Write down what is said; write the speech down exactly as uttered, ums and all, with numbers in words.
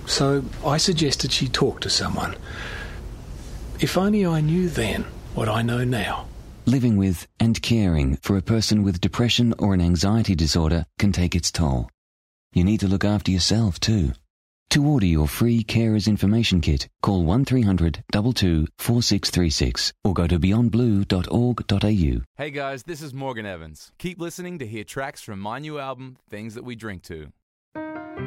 So I suggested she talk to someone. If only I knew then what I know now. Living with and caring for a person with depression or an anxiety disorder can take its toll. You need to look after yourself too. To order your free Carers Information Kit, call one three hundred two two four six three six or go to beyond blue dot org dot a u. Hey guys, this is Morgan Evans. Keep listening to hear tracks from my new album, Things That We Drink To.